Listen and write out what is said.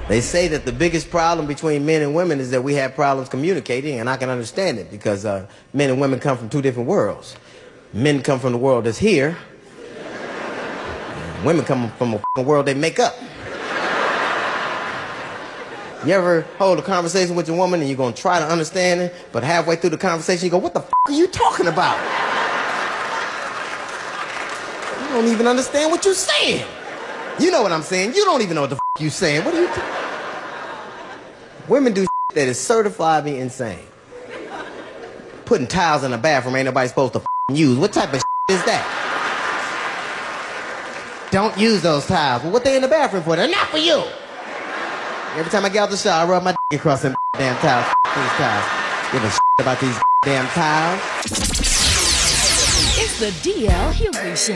They say that the biggest problem between men and women is that we have problems communicating, and I can understand it because men and women come from two different worlds. Men come from the world that's here, and women come from a f***ing world they make up. You ever hold a conversation with your woman and you're going to try to understand it, but halfway through the conversation you go, what the f*** are you talking about? You don't even understand what you're saying. You know what I'm saying. You don't even know what the f*** you're saying. What are you Women do shit that is certifiably insane. Putting tiles in the bathroom ain't nobody supposed to use. What type of shit is that? Don't use those tiles. Well, what they in the bathroom for? They're not for you. Every time I get out the shower, I rub my dick across them damn tiles. These tiles. Give a shit about these damn tiles. It's the DL Hughley Show.